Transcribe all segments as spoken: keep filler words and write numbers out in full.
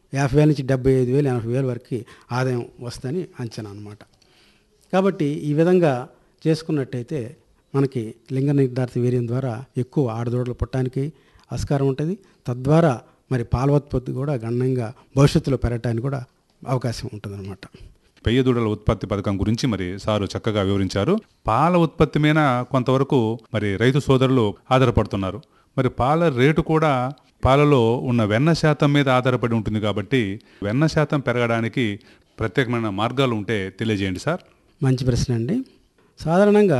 యాభై వేల నుంచి డెబ్బై ఐదు వేలు ఎనభై వేల వరకు ఆదాయం వస్తుందని అంచనా అనమాట. కాబట్టి ఈ విధంగా చేసుకున్నట్టయితే మనకి లింగ నిర్ధారిత వీర్యం ద్వారా ఎక్కువ ఆడదూడలు పుట్టడానికి ఆస్కారం ఉంటుంది. తద్వారా మరి పాల ఉత్పత్తి కూడా గణనీయంగా భవిష్యత్తులో పెరగడానికి కూడా అవకాశం ఉంటుందన్నమాట. పెయ్య దూడల ఉత్పత్తి పథకం గురించి మరి సారు చక్కగా వివరించారు. పాల ఉత్పత్తి మీద కొంతవరకు మరి రైతు సోదరులు ఆధారపడుతున్నారు. మరి పాల రేటు కూడా పాలలో ఉన్న వెన్న శాతం మీద ఆధారపడి ఉంటుంది కాబట్టి వెన్న శాతం పెరగడానికి ప్రత్యేకమైన మార్గాలు ఉంటే తెలియజేయండి సార్. మంచి ప్రశ్న అండి. సాధారణంగా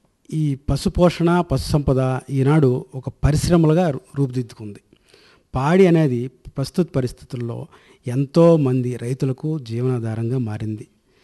ఈ పశు పోషణ పశు సంపద ఈనాడు ఒక పరిశ్రమలుగా రూపుదిద్దుకుంది. పాడి అనేది ప్రస్తుత పరిస్థితుల్లో ఎంతోమంది రైతులకు జీవనాధారంగా మారింది.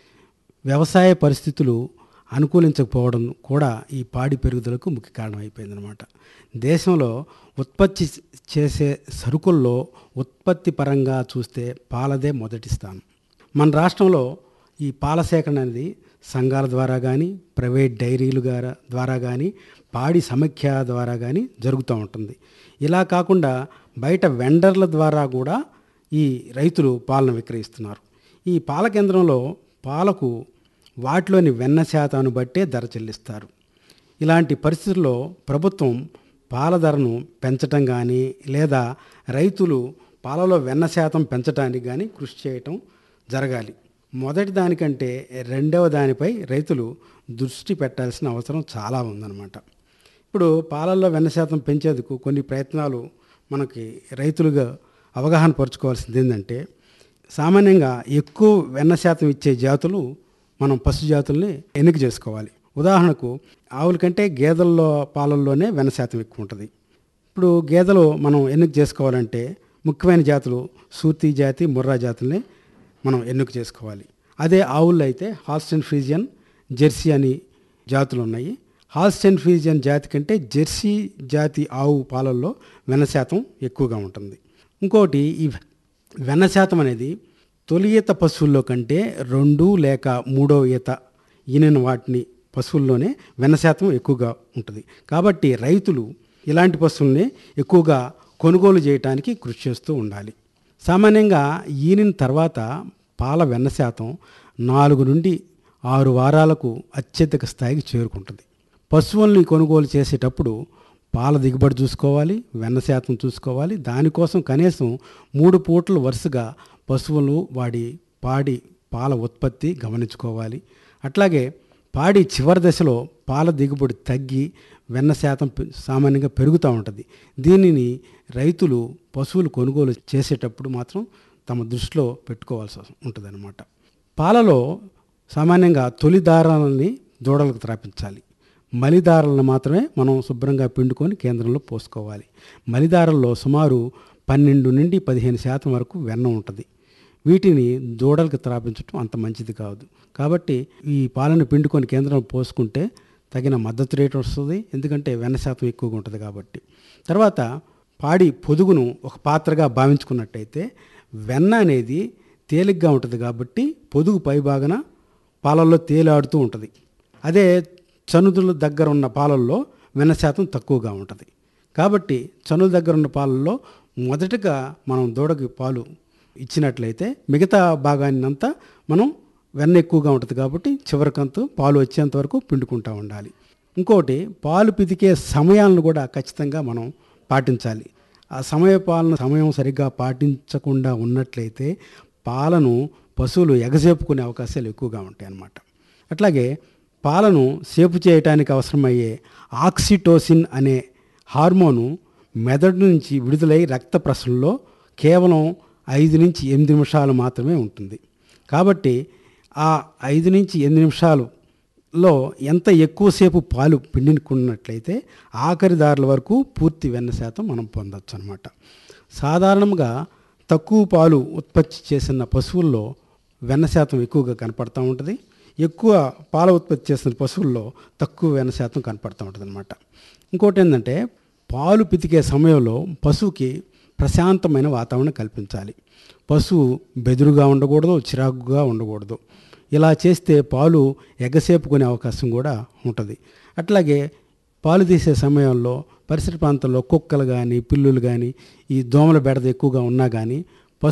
వ్యవసాయ పరిస్థితులు అనుకూలించకపోవడం కూడా ఈ పాడి పెరుగుదలకు ముఖ్య కారణం అయిపోయిందనమాట. దేశంలో ఉత్పత్తి చేసే సరుకుల్లో ఉత్పత్తి పరంగా చూస్తే పాలదే మొదటి స్థానం. మన రాష్ట్రంలో ఈ పాల సేకరణ అనేది సంఘాల ద్వారా కానీ ప్రైవేట్ డైరీలు ద్వారా కానీ పాడి సమైక్య ద్వారా కానీ జరుగుతూ ఉంటుంది. ఇలా కాకుండా బయట వెండర్ల ద్వారా కూడా ఈ రైతులు పాలను విక్రయిస్తున్నారు. ఈ పాల కేంద్రంలో పాలకు వాటిలోని వెన్న శాతాన్ని బట్టే ధర చెల్లిస్తారు. ఇలాంటి పరిస్థితుల్లో ప్రభుత్వం పాల ధరను పెంచటం కానీ లేదా రైతులు పాలలో వెన్న శాతం పెంచడానికి కానీ కృషి చేయటం జరగాలి. మొదటి దానికంటే రెండవ దానిపై రైతులు దృష్టి పెట్టాల్సిన అవసరం చాలా ఉందన్నమాట. ఇప్పుడు పాలల్లో వెన్న శాతం పెంచేందుకు కొన్ని ప్రయత్నాలు మనకి రైతులుగా అవగాహన పరుచుకోవాల్సింది ఏంటంటే, సామాన్యంగా ఎక్కువ వెన్న శాతం ఇచ్చే జాతులు మనం పశు జాతుల్ని ఎన్నిక చేసుకోవాలి. ఉదాహరణకు ఆవుల కంటే గేదెల్లో పాలల్లోనే వెన్న శాతం ఎక్కువ ఉంటుంది. ఇప్పుడు గేదెలు మనం ఎన్నిక చేసుకోవాలంటే ముఖ్యమైన జాతులు సూర్తి జాతి ముర్రా జాతుల్ని మనం ఎన్నిక చేసుకోవాలి. అదే ఆవుల్లో అయితే హాల్స్టైన్ ఫ్రీజియన్ జెర్సీ అని జాతులు ఉన్నాయి. హాల్స్టైన్ ఫ్రీజియన్ జాతి కంటే జెర్సీ జాతి ఆవు పాలల్లో వెన్న శాతం ఎక్కువగా ఉంటుంది. ఇంకోటి ఈ వెన్న శాతం అనేది తొలి ఈత పశువుల్లో కంటే రెండు లేక మూడో ఈత ఈనిన వాటిని పశువుల్లోనే వెన్న శాతం ఎక్కువగా ఉంటుంది. కాబట్టి రైతులు ఇలాంటి పశువుల్ని ఎక్కువగా కొనుగోలు చేయడానికి కృషి చేస్తూ ఉండాలి. సామాన్యంగా ఈనిన తర్వాత పాల వెన్న శాతం నాలుగు నుండి ఆరు వారాలకు అత్యధిక స్థాయికి చేరుకుంటుంది. పశువుల్ని కొనుగోలు చేసేటప్పుడు పాల దిగుబడి చూసుకోవాలి, వెన్న శాతం చూసుకోవాలి. దానికోసం కనీసం మూడు పూటలు వరుసగా పశువులు వాడి పాడి పాల ఉత్పత్తి గమనించుకోవాలి. అట్లాగే పాడి చివరి దశలో పాల దిగుబడి తగ్గి వెన్న శాతం సామాన్యంగా పెరుగుతూ ఉంటుంది. దీనిని రైతులు పశువులు కొనుగోలు చేసేటప్పుడు మాత్రం తమ దృష్టిలో పెట్టుకోవాల్సి ఉంటుంది అన్నమాట. పాలలో సామాన్యంగా తొలి దారాలని దూడలకు త్రాపించాలి. మలిదారాలను మాత్రమే మనం శుభ్రంగా పిండుకొని కేంద్రంలో పోసుకోవాలి. మలిదారల్లో సుమారు పన్నెండు నుండి పదిహేను శాతం వరకు వెన్న ఉంటుంది. వీటిని దూడలకు త్రాపించడం అంత మంచిది కాదు. కాబట్టి ఈ పాలను పిండుకొని కేంద్రంలో పోసుకుంటే తగిన మద్దతు రేటు వస్తుంది. ఎందుకంటే వెన్న శాతం ఎక్కువగా ఉంటుంది కాబట్టి. తర్వాత పాడి పొదుగును ఒక పాత్రగా భావించుకున్నట్టయితే వెన్న అనేది తేలిగ్గా ఉంటుంది కాబట్టి పొదుగు పైభాగన పాలల్లో తేలాడుతూ ఉంటుంది. అదే చనుదుల దగ్గర ఉన్న పాలల్లో వెన్న శాతం తక్కువగా ఉంటుంది. కాబట్టి చనుల దగ్గర ఉన్న పాలల్లో మొదటగా మనం దూడకి పాలు ఇచ్చినట్లయితే మిగతా భాగాన్ని అంతా మనం వెన్న ఎక్కువగా ఉంటుంది కాబట్టి చివరికంతు పాలు వచ్చేంత వరకు పిండుకుంటూ ఉండాలి. ఇంకోటి పాలు పితికే సమయాలను కూడా ఖచ్చితంగా మనం పాటించాలి. ఆ సమయ పాలన సమయం సరిగ్గా పాటించకుండా ఉన్నట్లయితే పాలను పశువులు ఎగసేపుకునే అవకాశాలు ఎక్కువగా ఉంటాయి అన్నమాట. అట్లాగే పాలను సేపు చేయడానికి అవసరమయ్యే ఆక్సిటోసిన్ అనే హార్మోను మెదడు నుంచి విడుదలై రక్త ప్రసరణలో కేవలం ఐదు నుంచి ఎనిమిది నిమిషాలు మాత్రమే ఉంటుంది. కాబట్టి ఆ ఐదు నుంచి ఎనిమిది నిమిషాలలో ఎంత ఎక్కువసేపు పాలు పిండుకున్నట్లయితే ఆఖరి దారుల వరకు పూర్తి వెన్న శాతం మనం పొందవచ్చు అన్నమాట. సాధారణంగా తక్కువ పాలు ఉత్పత్తి చేసిన పశువుల్లో వెన్న శాతం ఎక్కువగా కనపడుతూ ఉంటుంది. ఎక్కువ పాల ఉత్పత్తి చేసిన పశువుల్లో తక్కువ వెన్న శాతం కనపడుతూ ఉంటుంది అన్నమాట. ఇంకోటి ఏంటంటే పాలు పితికే సమయంలో పశువుకి ప్రశాంతమైన వాతావరణం కల్పించాలి. పశువు బెదురుగా ఉండకూడదు, చిరాకుగా ఉండకూడదు. ఇలా చేస్తే పాలు ఎగసేపుకునే అవకాశం కూడా ఉంటుంది. అట్లాగే పాలు తీసే సమయంలో పరిసర ప్రాంతాల్లో కుక్కలు కానీ పిల్లులు కానీ ఈ దోమల బెడద ఎక్కువగా ఉన్నా కానీ